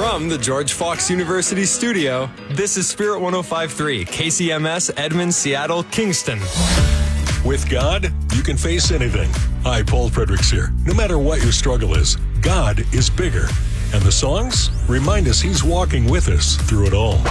From the George Fox University studio, this is Spirit 105.3, KCMS, Edmond, Seattle, Kingston. With God, you can face anything. Hi, Paul Fredericks here. No matter what your struggle is, God is bigger. And the songs remind us He's walking with us through it all.